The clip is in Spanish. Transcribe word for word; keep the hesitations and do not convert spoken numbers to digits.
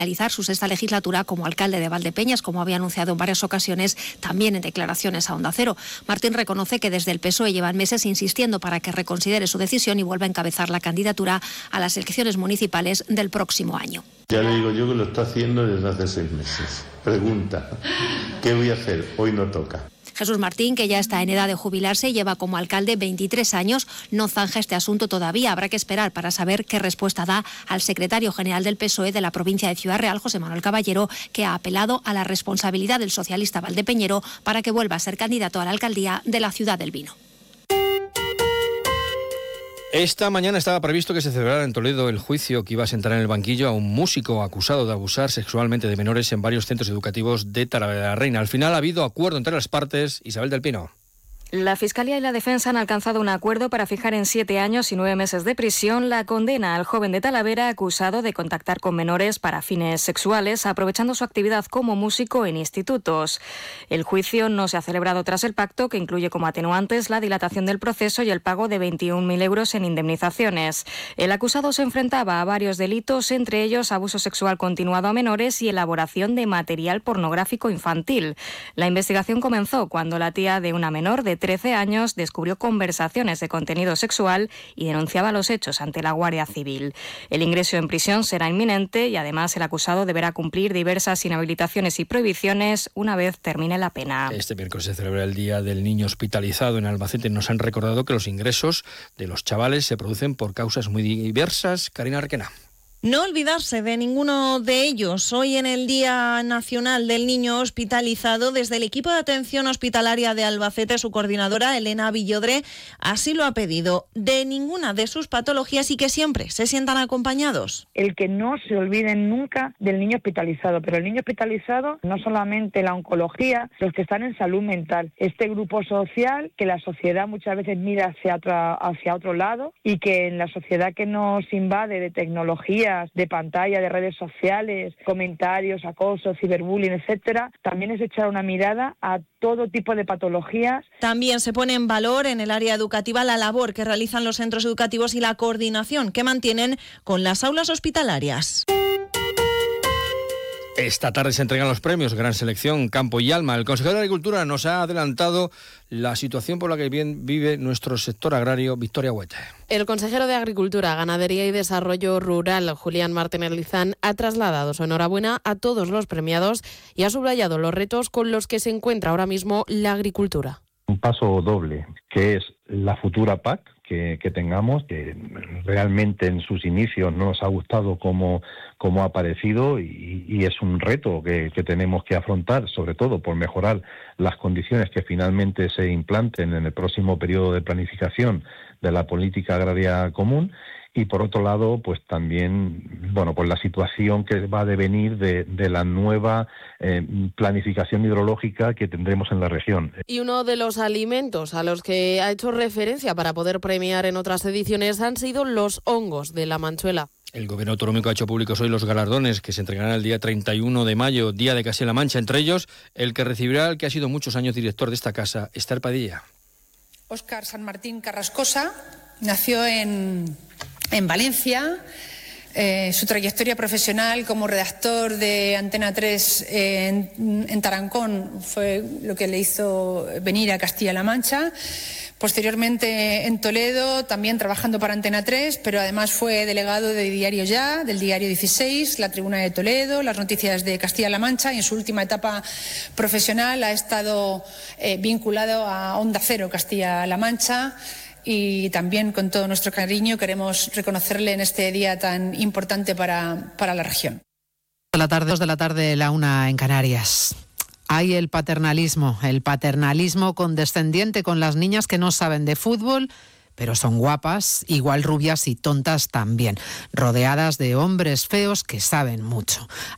realizar su sexta legislatura como alcalde de Valdepeñas, como había anunciado en varias ocasiones, también en declaraciones a Onda Cero. Martín reconoce que desde el P S O E llevan meses insistiendo para que reconsidere su decisión y vuelva a encabezar la candidatura a las elecciones municipales del próximo año. Ya le digo yo que lo está haciendo desde hace seis meses. Pregunta, ¿qué voy a hacer? Hoy no toca. Jesús Martín, que ya está en edad de jubilarse, lleva como alcalde veintitrés años, no zanja este asunto todavía. Habrá que esperar para saber qué respuesta da al secretario general del P S O E de la provincia de Ciudad Real, José Manuel Caballero, que ha apelado a la responsabilidad del socialista valdepeñero para que vuelva a ser candidato a la alcaldía de la ciudad del vino. Esta mañana estaba previsto que se celebrara en Toledo el juicio que iba a sentar en el banquillo a un músico acusado de abusar sexualmente de menores en varios centros educativos de Talavera de la Reina. Al final ha habido acuerdo entre las partes. Isabel del Pino. La Fiscalía y la Defensa han alcanzado un acuerdo para fijar en siete años y nueve meses de prisión la condena al joven de Talavera acusado de contactar con menores para fines sexuales, aprovechando su actividad como músico en institutos. El juicio no se ha celebrado tras el pacto, que incluye como atenuantes la dilatación del proceso y el pago de veintiún mil euros en indemnizaciones. El acusado se enfrentaba a varios delitos, entre ellos abuso sexual continuado a menores y elaboración de material pornográfico infantil. La investigación comenzó cuando la tía de una menor de trece años descubrió conversaciones de contenido sexual y denunciaba los hechos ante la Guardia Civil. El ingreso en prisión será inminente y además el acusado deberá cumplir diversas inhabilitaciones y prohibiciones una vez termine la pena. Este miércoles se celebra el Día del Niño Hospitalizado en Albacete. Nos han recordado que los ingresos de los chavales se producen por causas muy diversas. Karina Arquena. No olvidarse de ninguno de ellos. Hoy, en el Día Nacional del Niño Hospitalizado, desde el equipo de atención hospitalaria de Albacete, su coordinadora Elena Villodre así lo ha pedido. De ninguna de sus patologías y que siempre se sientan acompañados. El que no se olviden nunca del niño hospitalizado, pero el niño hospitalizado no solamente la oncología, los que están en salud mental. Este grupo social que la sociedad muchas veces mira hacia otro, hacia otro lado y que en la sociedad que nos invade de tecnología, de pantalla, de redes sociales, comentarios, acoso, ciberbullying, etcétera, también es echar una mirada a todo tipo de patologías. También se pone en valor en el área educativa la labor que realizan los centros educativos y la coordinación que mantienen con las aulas hospitalarias. Esta tarde se entregan los premios Gran Selección Campo y Alma. El consejero de Agricultura nos ha adelantado la situación por la que bien vive nuestro sector agrario. Victoria Huete. El consejero de Agricultura, Ganadería y Desarrollo Rural, Julián Martínez Lizán, ha trasladado su enhorabuena a todos los premiados y ha subrayado los retos con los que se encuentra ahora mismo la agricultura. Un paso doble, que es la futura P A C que, que tengamos, que realmente en sus inicios no nos ha gustado cómo, cómo ha aparecido y, y es un reto que, que tenemos que afrontar, sobre todo por mejorar las condiciones que finalmente se implanten en el próximo periodo de planificación de la política agraria común. Y por otro lado, pues también, bueno, pues la situación que va a devenir de, de la nueva eh, planificación hidrológica que tendremos en la región. Y uno de los alimentos a los que ha hecho referencia para poder premiar en otras ediciones han sido los hongos de la Manchuela. El Gobierno autonómico ha hecho públicos hoy los galardones que se entregarán el día treinta y uno de mayo, Día de Castilla-La Mancha. Entre ellos, el que recibirá el que ha sido muchos años director de esta casa, Esther Padilla. Óscar San Martín Carrascosa nació en... en Valencia. Eh, su trayectoria profesional como redactor de Antena tres eh, en, en Tarancón fue lo que le hizo venir a Castilla-La Mancha. Posteriormente en Toledo, también trabajando para Antena tres, pero además fue delegado de Diario Ya, del Diario dieciséis, La Tribuna de Toledo, Las Noticias de Castilla-La Mancha, y en su última etapa profesional ha estado eh, vinculado a Onda Cero Castilla-La Mancha. Y también con todo nuestro cariño queremos reconocerle en este día tan importante para, para la región. De la tarde, dos de la tarde, la una en Canarias. Hay el paternalismo, el paternalismo condescendiente con las niñas que no saben de fútbol, pero son guapas, igual rubias y tontas también, rodeadas de hombres feos que saben mucho.